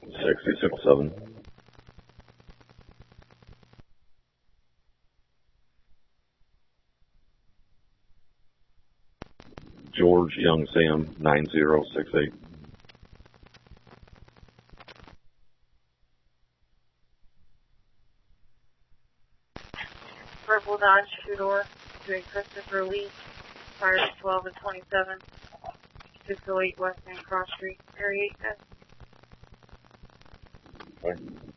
6607. George Young Sam 9068. Purple Dodge two-door to Christopher Lee, fires 12 and 27, 608 West End Cross Street, area 8. Okay.